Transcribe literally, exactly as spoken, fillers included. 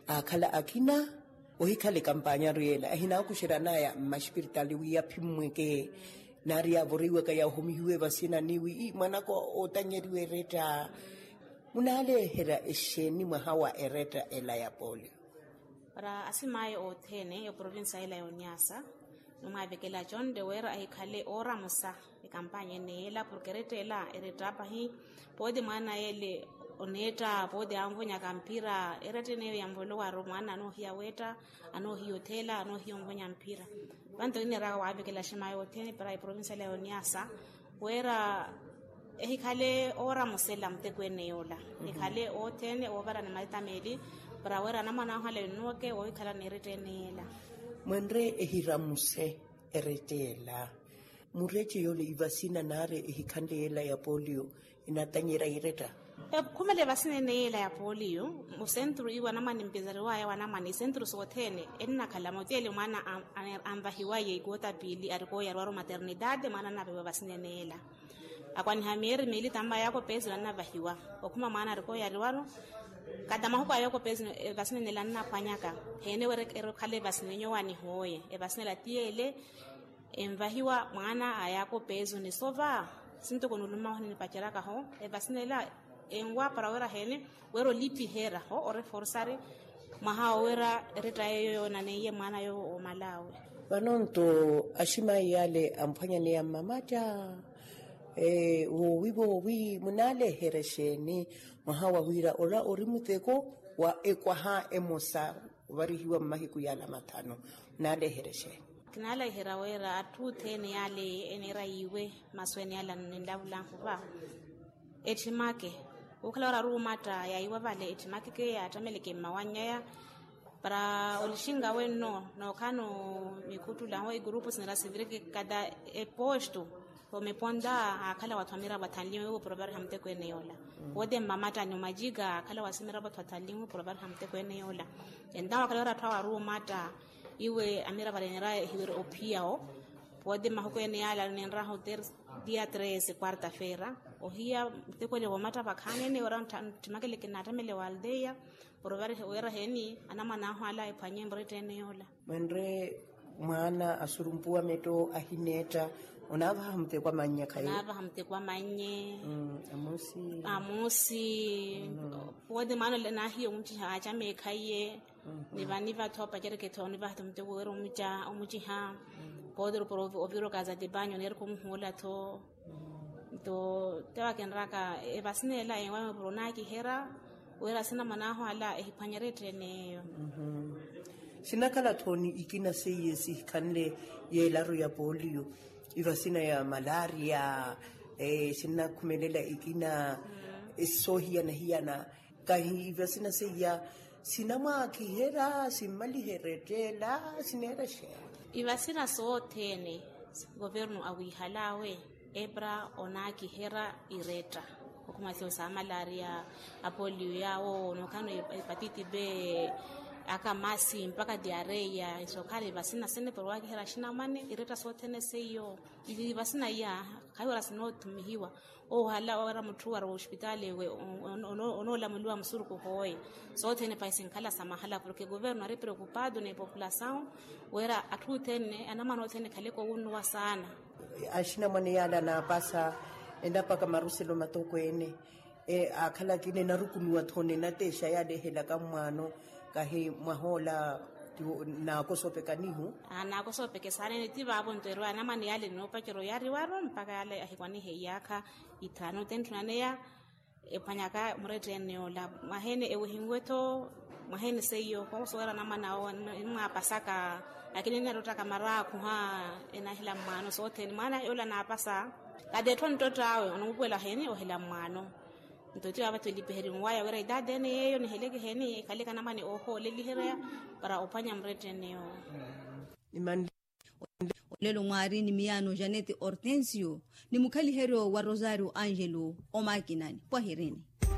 akhala akina ohikhale kampanya riela ahina kushirana ya mashpirtali wiya phimweke naria voriwe ka ya homihiwe vasina niwi manako otanyeriwe reta munale hera esheni mahawa ereta ela ya polio para asimaye othene yo province ila yonyasa noma bekela John de wera ayikhale ora musa ikampanye nela porque retela eretapa hi pode mana ele oneta pode amvonya kampira eretene yambolo wa romana no hiya weta ano hiyo tela ano hiyo mvonya mpira bantu ine ra wa bekela shimaye othene para province ila yonyasa wera ehikhale ora musela mtekweni yola ikhale othene obara na maitameli para wera na mana hale noke o ikhala neretenela mwenre ehiramuse eretela mureche yole ivasina nare ehikhandela ya polio inatanyera ireta e kumele vasine nela ya polio mu centro iwa na mani mpezari waya wana mani centro sothene enna khala motele mwana amba hiwaye igota pili ariko ya rwaro maternidade mana na beba vasine nela akwani hamiri mili tamba yako pezi na vahiwa okuma mana ariko ya rwaro kadama huko ayoko pezi vasine nela na kwanyaka hene were khale vasine nyowani hoye e vasine la tiele emvahiwa mwana ayako pezi ni sova sinto konuluma ni pachiraka ho e vasine la engwa para wera hene wero lipi hera ho ore forsare maha wera reta yo na neye mwana yo o malawe banonto ashima yale amphanya ne mamata eh wo wibo wi munale heresheni mahawa wira ora orimuteko wa ekwaha emosa warihiwa mahiku yala matano nale heresheni kinala herawera atuthene yale enera iwe masweni yala ndavula kuba etimake ukhala rumata yaiwa vale etimake ke atameleke mawanyaya para olishinga wenno no kano mikutu la hoi grupo sinara civilike kada e posto o meponda akala wathamira bathanliwe probar hamte kwene yola wode mamata no majiga akala wasimira bathanliwe probar hamte kwene yola enda wakala ratwa rumata iwe amira barenera hiwer opiao pode mahuko ene yala nenra hotel dia tres quarta feira o hia tekwele wamata bakhane ne ora timakele kenata mele waldeya provar wera heni anama na hala iphanye mbretene yola mendre mwana asurumpua meto ahineta onava hamte kwa manya kai onava hamte kwa manye mm amusi amusi pode mano le na hiyo mti hacha me kaiye ni vani va thopa kere ke thoni va tumte wero mucha umuchi ha podro pro oviro casa de baño ner kum hola to to tewa kenraka e basnela e wa brona ki hera wera sina manaho ala e panyerete ne mhm sinakala thoni ikina seyesi kanle ye laro ya polio ivasina ya malaria eh sina kumelela ikina esohia na hiana kai ivasina seya sinama kihera simali heretela sinera she ivasina sothene governo awihalawe ebra onaki hera ireta okuma sio sa malaria apolio yawo no kano hepatitis B aka masi mpaka diarrhea isokale basina sene porwaki hera shina mane ireta sothene seyo ili basina ya kaiwara sino tumihiwa o hala wara mtu wa hospitali we ono ono la mulwa msuru ko hoye sothene paisin kala samahala porque governo ari preocupado ne population wera atutene anama no thene kale ko unwa sana ashina mane yala na pasa enda paka maruselo matoko ene e akhala kine narukunwa thone na tesha ya dehela ka mwano kahe mahola na kosope kanihu ana kosope ke sare ne tiba bonto ero ana mani yale no pakero yari waro mpaka yale ahikwani he yaka itano tentrane ya epanyaka murete neola mahene ewehingweto mahene seyo ko sora na mana mwa pasaka lakini ne rotaka mara kuha enahila mano sote ni mana yola na pasa kade ton totawe onubwela hene ohila mano ntoto aba tolipeheri waya wera idade ne yeyo ni heleke heni kaleka na mani oho leliherea para opanya mrete neo imandi olelo ngwari ni miano Janete Hortensio ni mukali hero wa Rosario Angelo omakinani kwa hireni